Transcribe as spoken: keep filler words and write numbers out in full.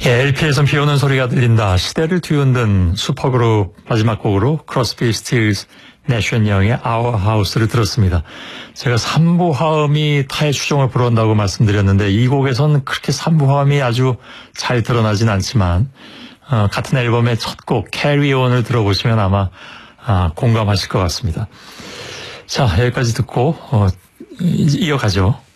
예, 엘피에선 비 오는 소리가 들린다. 시대를 뒤흔든 슈퍼그룹 마지막 곡으로 크로스비, 스틸즈, 내쉬 앤 영의 Our House를 들었습니다. 제가 삼부 화음이 타의 추종을 불어온다고 말씀드렸는데 이 곡에선 그렇게 삼부 화음이 아주 잘 드러나진 않지만 어, 같은 앨범의 첫 곡 Carry On을 들어보시면 아마 아, 공감하실 것 같습니다. 자, 여기까지 듣고 어, 이어가죠.